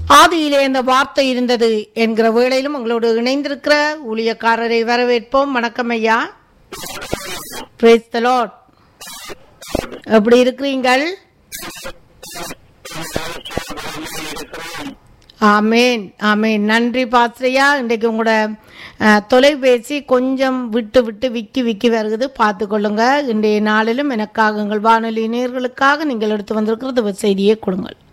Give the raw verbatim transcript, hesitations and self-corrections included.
ஆதியிலே இந்த வார்த்தை இருந்தது என்கிற வேளையிலும் உங்களோடு இணைந்திருக்கிற ஊழியக்காரரை வரவேற்போம். வணக்கம் ஐயா. Praise the Lord. எப்படி இருக்கிறீங்கள்? ஆமேன் ஆமேன். நன்றி பாஸ்ரையா. இன்றைக்கு உங்களோட தொலைபேசி கொஞ்சம் விட்டு விட்டு விக்கி விக்கி வருகிறது, பார்த்து கொள்ளுங்க. இன்றைய நாளிலும் எனக்காக உங்கள் வானொலி நேயர்களுக்காக நீங்கள் எடுத்து வந்திருக்கிறது செய்தியை கொடுங்கள்.